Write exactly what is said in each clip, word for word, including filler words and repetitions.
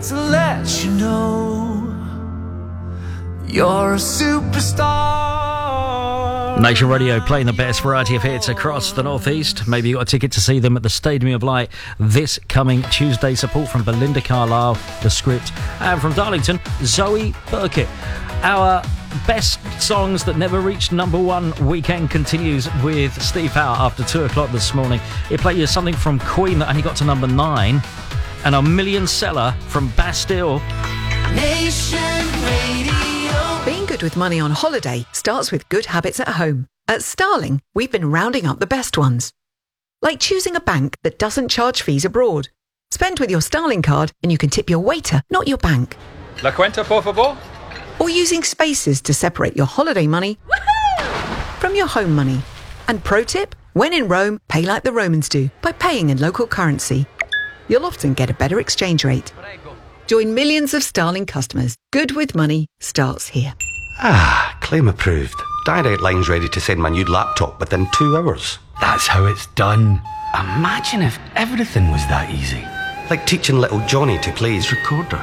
to let you know you're a superstar. Nation Radio playing the best variety of hits across the Northeast. Maybe you got a ticket to see them at the Stadium of Light this coming Tuesday. Support from Belinda Carlisle, The Script, and from Darlington, Zoe Burkett. Our best songs that never reached number one weekend continues with Steve Howe after two o'clock this morning. He played you something from Queen that only got to number nine, and a million seller from Bastille. Nation Radio. Being good with money on holiday starts with good habits at home. At Starling, we've been rounding up the best ones. Like choosing a bank that doesn't charge fees abroad. Spend with your Starling card and you can tip your waiter, not your bank. La cuenta, por favor. Or using spaces to separate your holiday money from your home money. And pro tip, when in Rome, pay like the Romans do by paying in local currency. You'll often get a better exchange rate. Join millions of Starling customers. Good with money starts here. Ah, claim approved. Direct Line's ready to send my new laptop within two hours. That's how it's done. Imagine if everything was that easy. Like teaching little Johnny to play his recorder.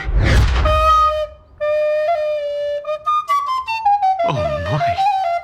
Oh my.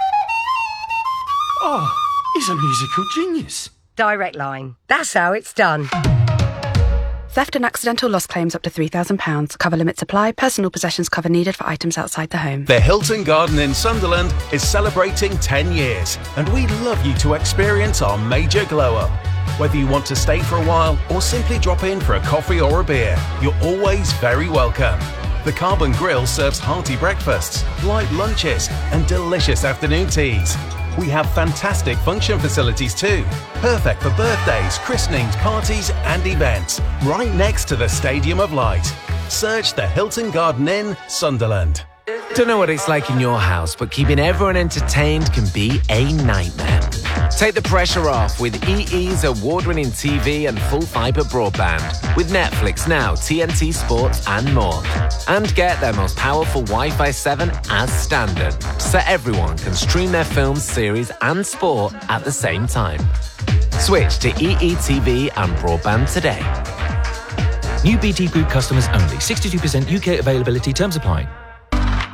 Oh, he's a musical genius. Direct Line. That's how it's done. Theft and accidental loss claims up to three thousand pounds. Cover limits apply. Personal possessions cover needed for items outside the home. The Hilton Garden in Sunderland is celebrating ten years, and we'd love you to experience our major glow-up. Whether you want to stay for a while or simply drop in for a coffee or a beer, you're always very welcome. The Carbon Grill serves hearty breakfasts, light lunches, and delicious afternoon teas. We have fantastic function facilities too, perfect for birthdays, christenings, parties and events, right next to the Stadium of Light. Search the Hilton Garden Inn, Sunderland. Don't know what it's like in your house, but keeping everyone entertained can be a nightmare. Take the pressure off with E E's award-winning T V and full fibre broadband with Netflix Now, T N T Sports and more. And get their most powerful Wi-Fi seven as standard, so everyone can stream their films, series and sport at the same time. Switch to E E T V and broadband today. New B T Group customers only. sixty-two percent U K availability. Terms apply.